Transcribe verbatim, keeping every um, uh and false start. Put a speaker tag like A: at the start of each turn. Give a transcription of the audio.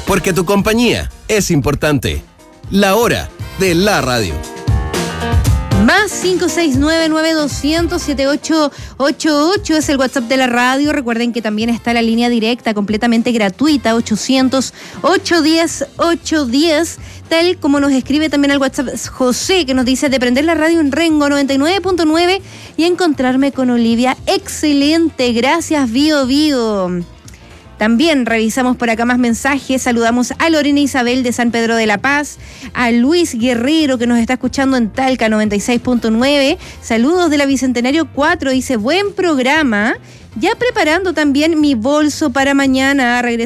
A: Porque tu compañía es importante. La hora de la radio.
B: Más cinco seis nueve nueve dos cero cero siete ocho ocho ocho es el WhatsApp de la radio. Recuerden que también está la línea directa completamente gratuita, ochocientos, ochocientos diez, ochocientos diez, tal como nos escribe también al WhatsApp José, que nos dice de prender la radio en Rengo noventa y nueve punto nueve y encontrarme con Olivia. Excelente, gracias Bio Bio. También revisamos por acá más mensajes. Saludamos a Lorena Isabel de San Pedro de la Paz, a Luis Guerrero que nos está escuchando en Talca noventa y seis punto nueve. Saludos de la Bicentenario cuatro, dice buen programa. Ya preparando también mi bolso para mañana. Regresamos